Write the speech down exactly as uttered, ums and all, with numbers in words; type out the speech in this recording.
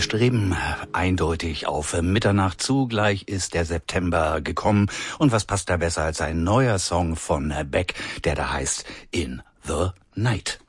streben eindeutig auf Mitternacht zu. Gleich ist der September gekommen. Und was passt da besser als ein neuer Song von Beck, der da heißt In the Night.